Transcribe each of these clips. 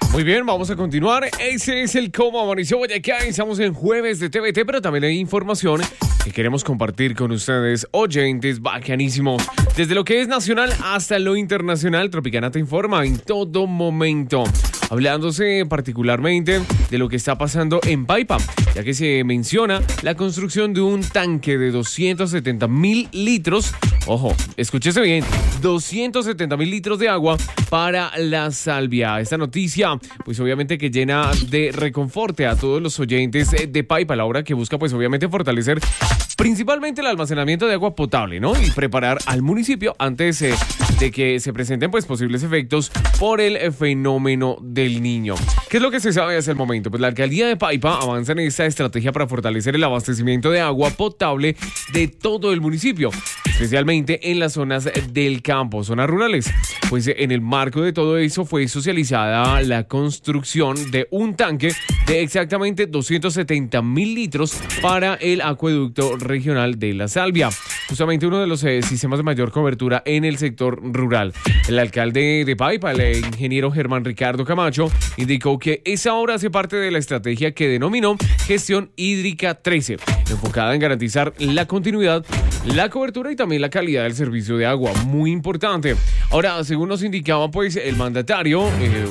Muy bien, vamos a continuar. Ese es el Cómo Amaneció Boyacá. Estamos en jueves de TVT, pero también hay información que queremos compartir con ustedes, oyentes bacanísimos. Desde lo que es nacional hasta lo internacional, Tropicana te informa en todo momento. Hablándose particularmente de lo que está pasando en Paipa, ya que se menciona la construcción de un tanque de 270,000 litros. Ojo, escúchese bien, 270,000 litros de agua para la Salvia. Esta noticia, pues obviamente que llena de reconforte a todos los oyentes de Paipa, a la hora que busca, pues obviamente fortalecer principalmente el almacenamiento de agua potable, ¿no? Y preparar al municipio antes de que se presenten, pues, posibles efectos por el fenómeno del Niño. ¿Qué es lo que se sabe hasta el momento? Pues la alcaldía de Paipa avanza en esta estrategia para fortalecer el abastecimiento de agua potable de todo el municipio, especialmente en las zonas del campo, zonas rurales. Pues en el marco de todo eso fue socializada la construcción de un tanque de exactamente 270,000 litros para el acueducto regional de La Salvia, justamente uno de los sistemas de mayor cobertura en el sector rural. El alcalde de Paipa, el ingeniero Germán Ricardo Camacho, indicó que esa obra hace parte de la estrategia que denominó Gestión Hídrica 13, enfocada en garantizar la continuidad, la cobertura y también la calidad del servicio de agua, muy importante. Ahora, según nos indicaba pues el mandatario,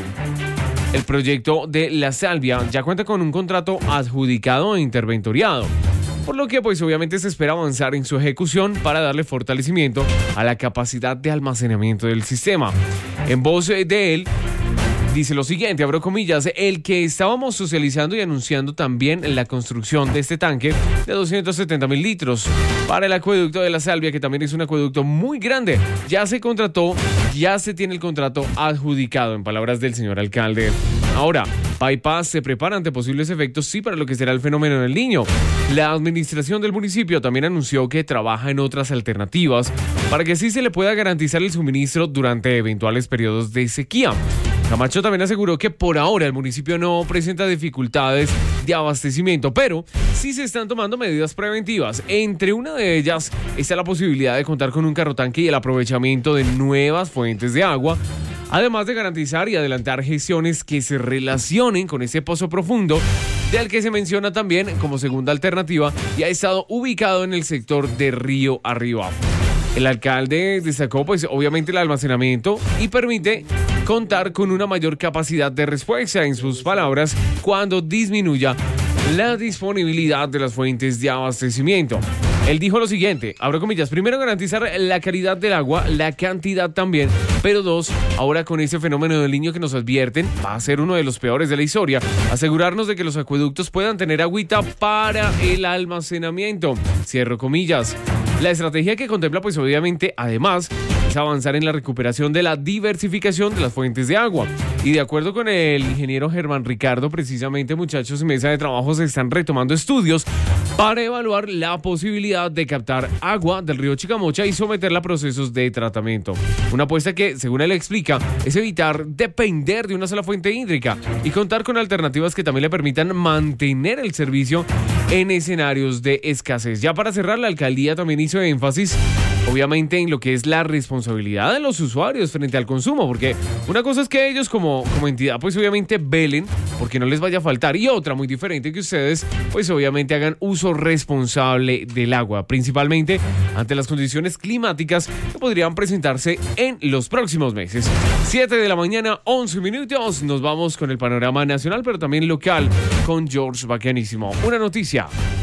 el proyecto de La Salvia ya cuenta con un contrato adjudicado e interventoriado, por lo que pues obviamente se espera avanzar en su ejecución para darle fortalecimiento a la capacidad de almacenamiento del sistema. En voz de él, dice lo siguiente, abro comillas, el que estábamos socializando y anunciando también la construcción de este tanque de 270,000 litros para el acueducto de La Salvia, que también es un acueducto muy grande. Ya se contrató, ya se tiene el contrato adjudicado, en palabras del señor alcalde. Ahora, Paipa se prepara ante posibles efectos, sí, para lo que será el fenómeno del Niño. La administración del municipio también anunció que trabaja en otras alternativas para que sí se le pueda garantizar el suministro durante eventuales periodos de sequía. Camacho también aseguró que por ahora el municipio no presenta dificultades de abastecimiento, pero sí se están tomando medidas preventivas. Entre una de ellas está la posibilidad de contar con un carrotanque y el aprovechamiento de nuevas fuentes de agua, además de garantizar y adelantar gestiones que se relacionen con ese pozo profundo, del que se menciona también como segunda alternativa y ha estado ubicado en el sector de Río Arriba. El alcalde destacó pues obviamente el almacenamiento y permite contar con una mayor capacidad de respuesta, en sus palabras, cuando disminuya la disponibilidad de las fuentes de abastecimiento. Él dijo lo siguiente, abro comillas, primero garantizar la calidad del agua, la cantidad también, pero dos, ahora con ese fenómeno del Niño que nos advierten, va a ser uno de los peores de la historia, asegurarnos de que los acueductos puedan tener agüita para el almacenamiento, cierro comillas. La estrategia que contempla, pues obviamente, además, es avanzar en la recuperación de la diversificación de las fuentes de agua. Y de acuerdo con el ingeniero Germán Ricardo, precisamente, muchachos, en mesa de trabajo se están retomando estudios para evaluar la posibilidad de captar agua del río Chicamocha y someterla a procesos de tratamiento. Una apuesta que, según él explica, es evitar depender de una sola fuente hídrica y contar con alternativas que también le permitan mantener el servicio en escenarios de escasez. Ya para cerrar, la alcaldía también hizo énfasis, obviamente, en lo que es la responsabilidad de los usuarios frente al consumo, porque una cosa es que ellos como entidad, pues obviamente velen porque no les vaya a faltar, y otra muy diferente, que ustedes, pues obviamente hagan uso responsable del agua, principalmente ante las condiciones climáticas que podrían presentarse en los próximos meses. 7 de la mañana, 11 minutos, nos vamos con el panorama nacional, pero también local, con George Bacanísimo. Una noticia.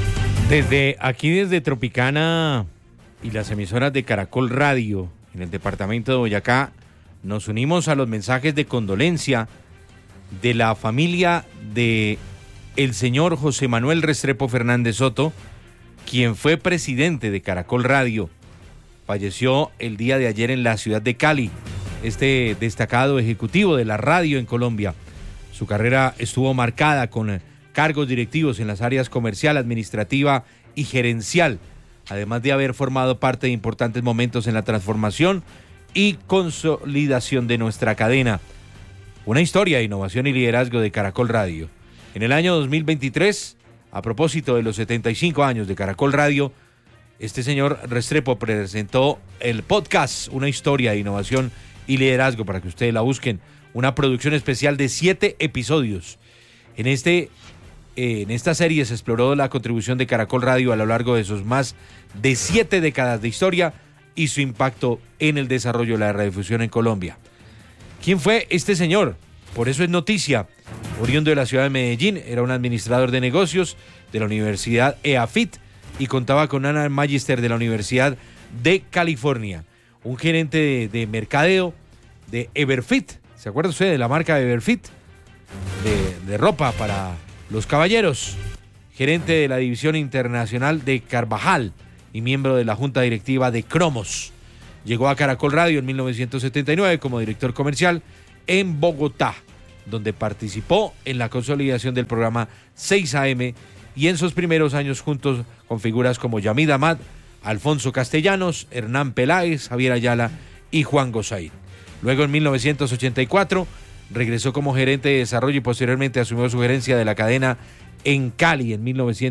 Desde Tropicana y las emisoras de Caracol Radio en el departamento de Boyacá, nos unimos a los mensajes de condolencia de la familia de el señor José Manuel Restrepo Fernández Soto, quien fue presidente de Caracol Radio. Falleció el día de ayer en la ciudad de Cali, este destacado ejecutivo de la radio en Colombia. Su carrera estuvo marcada con cargos directivos en las áreas comercial, administrativa y gerencial, además de haber formado parte de importantes momentos en la transformación y consolidación de nuestra cadena. Una historia de innovación y liderazgo de Caracol Radio. En el año 2023, a propósito de los 75 años de Caracol Radio, este señor Restrepo presentó el podcast Una historia de innovación y liderazgo, para que ustedes la busquen. Una producción especial de 7 episodios. En esta serie se exploró la contribución de Caracol Radio a lo largo de sus más de 7 décadas de historia y su impacto en el desarrollo de la radiodifusión en Colombia. ¿Quién fue este señor? Por eso es noticia. Oriundo de la ciudad de Medellín, era un administrador de negocios de la Universidad EAFIT y contaba con una magíster de la Universidad de California. Un gerente de mercadeo de Everfit. ¿Se acuerda usted de la marca Everfit? De ropa para los caballeros. Gerente de la división internacional de Carvajal y miembro de la junta directiva de Cromos. Llegó a Caracol Radio en 1979 como director comercial en Bogotá, donde participó en la consolidación del programa 6 AM y en sus primeros años juntos con figuras como Yamid Amad, Alfonso Castellanos, Hernán Peláez, Javier Ayala y Juan Gosaín. Luego en 1984 regresó como gerente de desarrollo y posteriormente asumió su gerencia de la cadena en Cali. En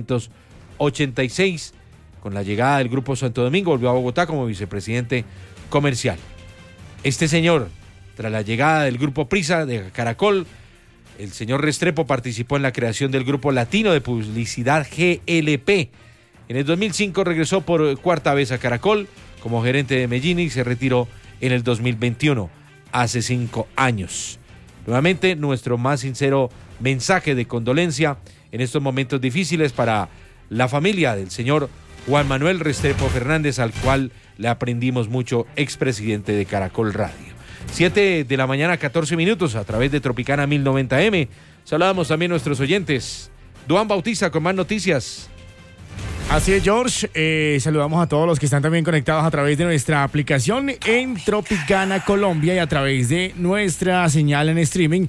1986, con la llegada del Grupo Santo Domingo, volvió a Bogotá como vicepresidente comercial. Este señor, tras la llegada del Grupo Prisa de Caracol, el señor Restrepo participó en la creación del Grupo Latino de Publicidad GLP. En el 2005 regresó por cuarta vez a Caracol como gerente de Medellín y se retiró en el 2021, hace 5 años. Nuevamente, nuestro más sincero mensaje de condolencia en estos momentos difíciles para la familia del señor Juan Manuel Restrepo Fernández, al cual le aprendimos mucho, expresidente de Caracol Radio. 7 de la mañana, 14 minutos, a través de Tropicana 1090M. Saludamos también a nuestros oyentes. Duan Bautista con más noticias. Así es, George. Saludamos a todos los que están también conectados a través de nuestra aplicación en Tropicana Colombia y a través de nuestra señal en streaming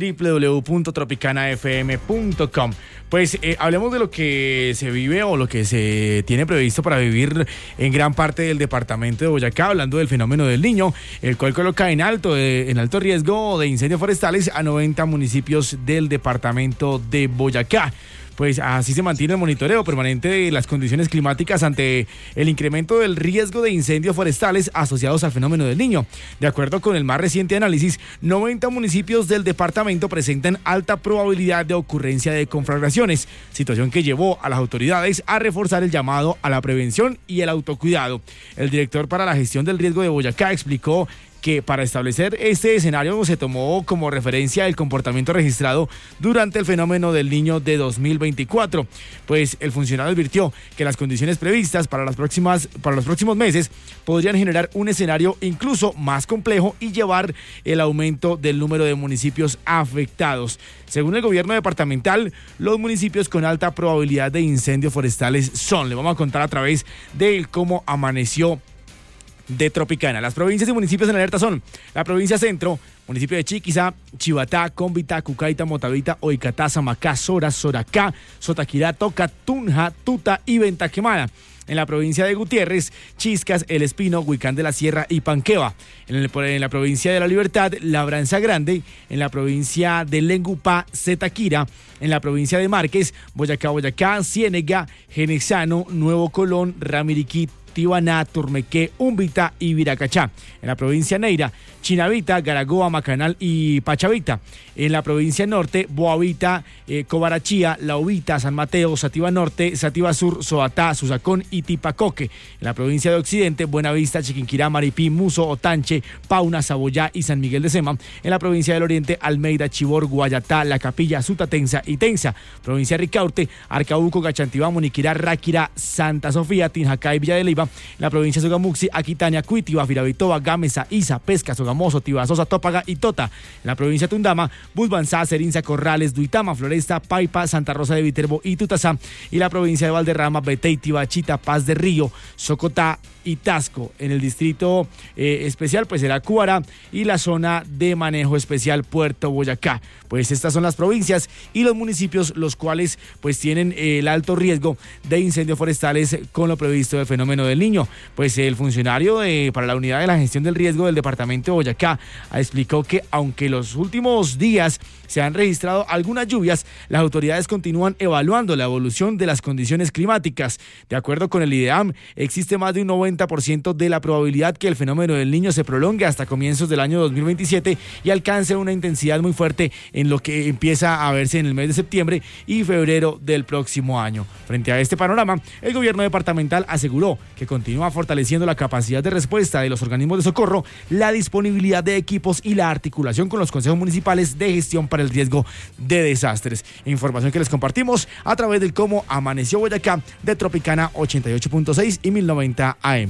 www.tropicanafm.com. Pues hablemos de lo que se vive o lo que se tiene previsto para vivir en gran parte del departamento de Boyacá, hablando del fenómeno del Niño, el cual coloca en alto riesgo de incendios forestales a 90 municipios del departamento de Boyacá. Pues así se mantiene el monitoreo permanente de las condiciones climáticas ante el incremento del riesgo de incendios forestales asociados al fenómeno del Niño. De acuerdo con el más reciente análisis, 90 municipios del departamento presentan alta probabilidad de ocurrencia de conflagraciones, situación que llevó a las autoridades a reforzar el llamado a la prevención y el autocuidado. El director para la gestión del riesgo de Boyacá explicó que para establecer este escenario se tomó como referencia el comportamiento registrado durante el fenómeno del Niño de 2024. Pues el funcionario advirtió que las condiciones previstas para los próximos meses podrían generar un escenario incluso más complejo y llevar el aumento del número de municipios afectados. Según el gobierno departamental, los municipios con alta probabilidad de incendios forestales son, le vamos a contar a través de cómo amaneció de Tropicana. Las provincias y municipios en alerta son la provincia Centro, municipio de Chiquiza, Chivatá, Cómbita, Cucaita, Motavita, Oicatá, Samacá, Sora, Soracá, Sotaquirá, Toca, Tunja, Tuta y Venta Quemada. En la provincia de Gutiérrez, Chiscas, El Espino, Huicán de la Sierra y Panqueva. En la provincia de La Libertad, Labranza Grande. En la provincia de Lengupá, Zetaquira. En la provincia de Márquez, Boyacá, Ciénega, Genesano, Nuevo Colón, Ramiriquí, Tibaná, Turmequé, Umbita y Viracachá. En la provincia Neira, Chinavita, Garagoa, Macanal y Pachavita. En la provincia Norte, Boavita, Cobarachía, La Ubita, San Mateo, Sativa Norte, Sativa Sur, Soatá, Susacón y Tipacoque. En la provincia de Occidente, Buenavista, Chiquinquirá, Maripí, Muso, Otanche, Pauna, Saboyá y San Miguel de Sema. En la provincia del Oriente, Almeida, Chibor, Guayatá, La Capilla, Sutatensa y Tensa. Provincia de Ricaurte, Arcauco, Gachantibá, Moniquirá, Ráquira, Santa Sofía, Tinjacá y Villa de Leyva. En la provincia de Sogamuxi, Aquitania, Cuitiba, Firavitoba, Gámeza, Isa, Pesca, Sogamoso, Tibasosa, Tópaga y Tota. En la provincia de Tundama, Busbanzá, Serinza, Corrales, Duitama, Floresta, Paipa, Santa Rosa de Viterbo y Tutasá. Y la provincia de Valderrama, Beteitiba, Chita, Paz de Río, Socotá y Tasco. En el distrito especial pues será Cuara y la zona de manejo especial Puerto Boyacá. Pues estas son las provincias y los municipios los cuales pues tienen el alto riesgo de incendios forestales con lo previsto del fenómeno del del Niño. Pues el funcionario para la unidad de la gestión del riesgo del departamento de Boyacá explicó que aunque los últimos días se han registrado algunas lluvias, las autoridades continúan evaluando la evolución de las condiciones climáticas. De acuerdo con el IDEAM, existe más de un 90% de la probabilidad que el fenómeno del Niño se prolongue hasta comienzos del año 2027 y alcance una intensidad muy fuerte en lo que empieza a verse en el mes de septiembre y febrero del próximo año. Frente a este panorama, el gobierno departamental aseguró que continúa fortaleciendo la capacidad de respuesta de los organismos de socorro, la disponibilidad de equipos y la articulación con los consejos municipales de gestión para el riesgo de desastres. Información que les compartimos a través del Cómo Amaneció Boyacá de Tropicana 88.6 y 1090 AM.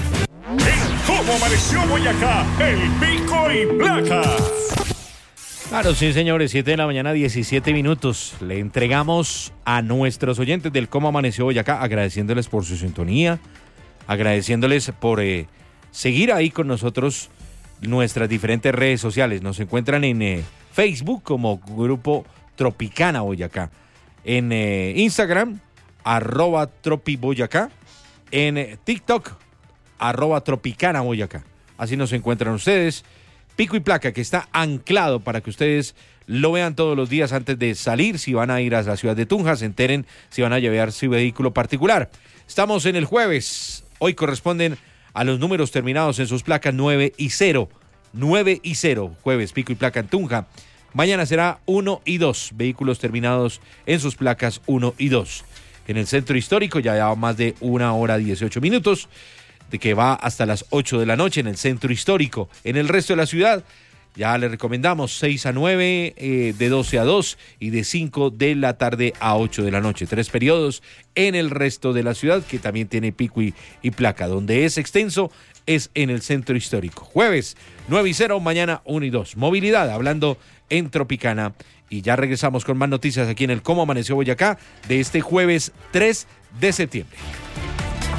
¿Cómo amaneció Boyacá? El pico y placa. Claro, sí, señores, 7 de la mañana, 17 minutos. Le entregamos a nuestros oyentes del Cómo Amaneció Boyacá, agradeciéndoles por su sintonía, agradeciéndoles por seguir ahí con nosotros nuestras diferentes redes sociales. Nos encuentran en Facebook como Grupo Tropicana Boyacá, en Instagram, @tropiboyacá, en TikTok, @tropicana Boyacá. Así nos encuentran ustedes. Pico y placa que está anclado para que ustedes lo vean todos los días antes de salir. Si van a ir a la ciudad de Tunja, se enteren si van a llevar su vehículo particular. Estamos en el jueves. Hoy corresponden a los números terminados en sus placas 9 y 0. 9 y 0, jueves, pico y placa en Tunja. Mañana será 1 y 2, vehículos terminados en sus placas 1 y 2. En el centro histórico ya lleva más de 1 hora 18 minutos, de que va hasta las 8 de la noche en el centro histórico. En el resto de la ciudad ya le recomendamos 6 a 9, de 12 a 2 y de 5 de la tarde a 8 de la noche. 3 periodos en el resto de la ciudad que también tiene pico y placa. Donde es extenso es en el centro histórico. Jueves 9 y 0, mañana 1 y 2. Movilidad, hablando en Tropicana. Y ya regresamos con más noticias aquí en el Cómo Amaneció Boyacá de este jueves 3 de septiembre.